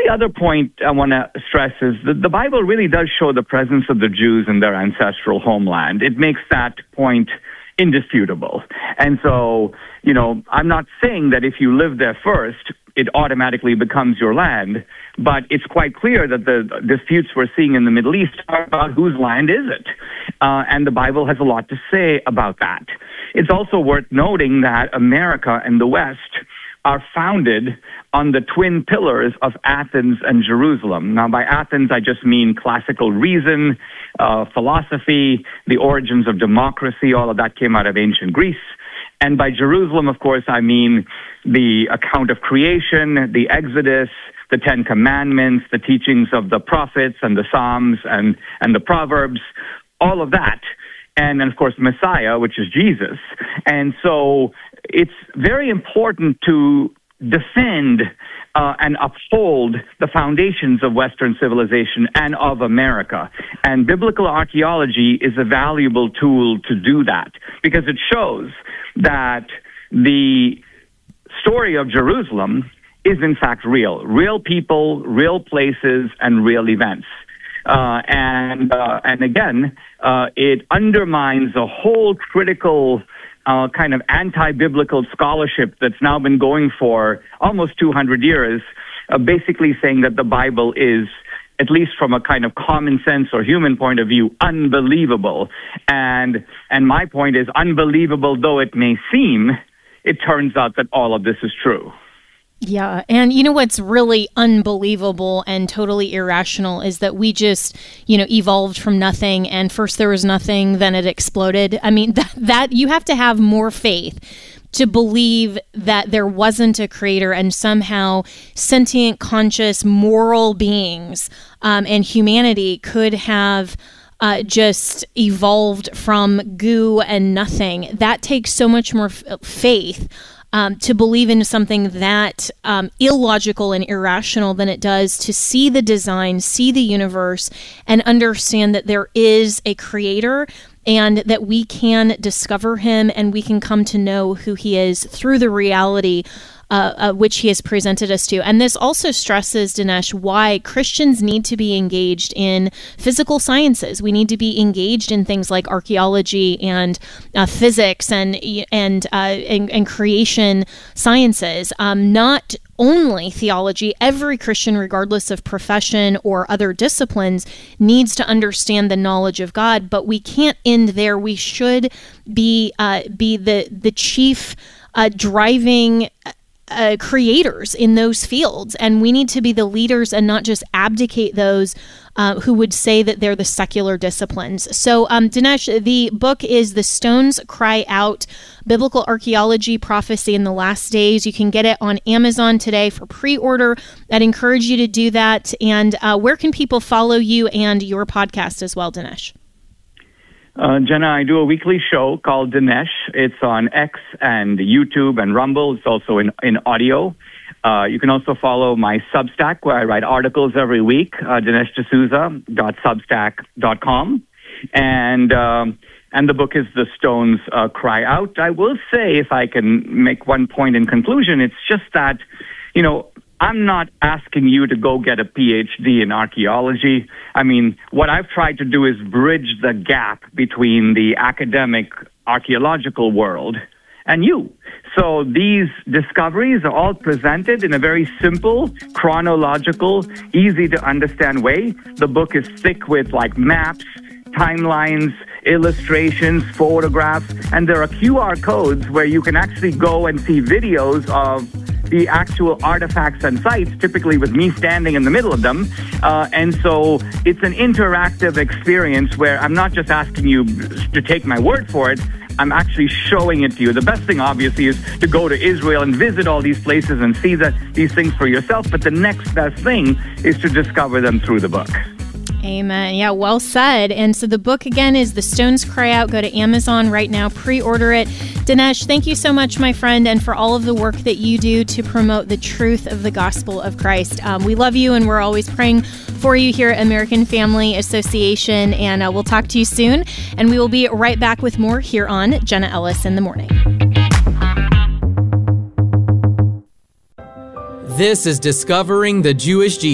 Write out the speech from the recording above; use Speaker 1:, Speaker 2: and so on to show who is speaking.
Speaker 1: the other point I want to stress is that the Bible really does show the presence of the Jews in their ancestral homeland. It makes that point indisputable. And so, I'm not saying that if you live there first, it automatically becomes your land, but it's quite clear that the disputes we're seeing in the Middle East are about whose land is it. And the Bible has a lot to say about that. It's also worth noting that America and the West are founded on the twin pillars of Athens and Jerusalem. Now, by Athens, I just mean classical reason, philosophy, the origins of democracy, all of that came out of ancient Greece. And by Jerusalem, of course, I mean the account of creation, the Exodus, the Ten Commandments, the teachings of the prophets and the Psalms and the Proverbs, all of that. And then, of course, Messiah, which is Jesus. And so it's very important to defend and uphold the foundations of Western civilization and of America. And biblical archaeology is a valuable tool to do that because it shows that the story of Jerusalem is in fact real. Real people, real places, and real events. And again, it undermines a whole critical kind of anti-biblical scholarship that's now been going for almost 200 years, basically saying that the Bible is, at least from a kind of common sense or human point of view, unbelievable. And my point is, unbelievable though it may seem, it turns out that all of this is true.
Speaker 2: Yeah. And you know what's really unbelievable and totally irrational is that we just, evolved from nothing, and first there was nothing, then it exploded. I mean, that you have to have more faith to believe that there wasn't a creator and somehow sentient, conscious, moral beings and humanity could have just evolved from goo and nothing. That takes so much more faith to believe in something that illogical and irrational than it does to see the design, see the universe, and understand that there is a creator and that we can discover him and we can come to know who he is through the reality which he has presented us to. And this also stresses, Dinesh, why Christians need to be engaged in physical sciences. We need to be engaged in things like archaeology and physics and creation sciences, not only theology. Every Christian, regardless of profession or other disciplines, needs to understand the knowledge of God, but we can't end there. We should be the chief driving creators in those fields, and we need to be the leaders and not just abdicate those who would say that they're the secular disciplines. So, Dinesh, the book is The Stones Cry Out, Biblical Archaeology, Prophecy in the Last Days. You can get it on Amazon today for pre-order. I'd encourage you to do that. And where can people follow you and your podcast as well, Dinesh?
Speaker 1: Jenna, I do a weekly show called Dinesh. It's on X and YouTube and Rumble. It's also in audio. You can also follow my Substack, where I write articles every week, dineshd'souza.substack.com. And the book is The Stones Cry Out. I will say, if I can make one point in conclusion, it's just that, I'm not asking you to go get a PhD in archaeology. I mean, what I've tried to do is bridge the gap between the academic archaeological world and you. So these discoveries are all presented in a very simple, chronological, easy to understand way. The book is thick with maps, timelines, illustrations, photographs, and there are QR codes where you can actually go and see videos of the actual artifacts and sites, typically with me standing in the middle of them. And so it's an interactive experience where I'm not just asking you to take my word for it, I'm actually showing it to you. The best thing, obviously, is to go to Israel and visit all these places and see these things for yourself. But the next best thing is to discover them through the book.
Speaker 2: Amen. Yeah, well said. And so the book, again, is The Stones Cry Out. Go to Amazon right now. Pre-order it. Dinesh, thank you so much, my friend, and for all of the work that you do to promote the truth of the gospel of Christ. We love you, and we're always praying for you here at American Family Association. And we'll talk to you soon. And we will be right back with more here on Jenna Ellis in the Morning.
Speaker 3: This is Discovering the Jewish Jesus.